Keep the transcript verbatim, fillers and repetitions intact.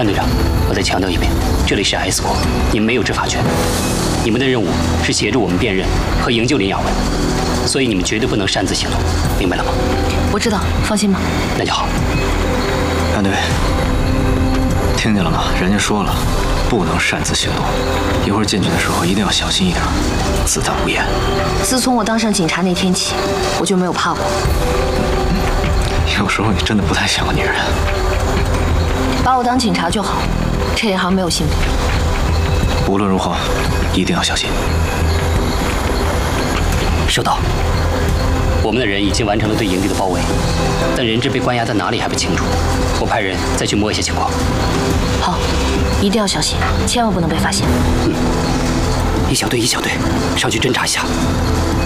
潘队长，我再强调一遍，这里是 S 国，你们没有执法权。你们的任务是协助我们辨认和营救林雅文，所以你们绝对不能擅自行动，明白了吗？ 我知道，放心吧。 那就好。 潘队，听见了吗？人家说了，不能擅自行动。一会儿进去的时候一定要小心一点，子弹无眼。 自从我当上警察那天起，我就没有怕过。 有时候你真的不太像个女人。 把我当警察就好，这一行没有性别。 无论如何，一定要小心。 收到。我们的人已经完成了对营地的包围，但人质被关押在哪里还不清楚。我派人再去摸一下情况。 好，一定要小心，千万不能被发现。 嗯，一小队一小队上去侦查一下。